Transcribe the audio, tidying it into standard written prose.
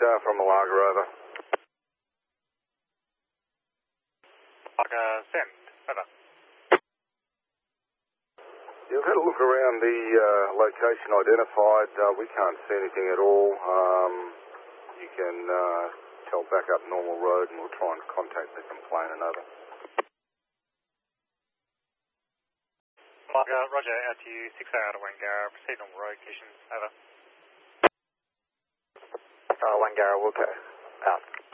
from Malaga, over. Malaga, send, over. You've had a look around the location identified. We can't see anything at all. You can tell back up normal road and we'll try and contact the complainant, over. Malaga, roger, out to you, 6 out of Wangara, proceed normal road conditions, over. Wangara, Wilco, out.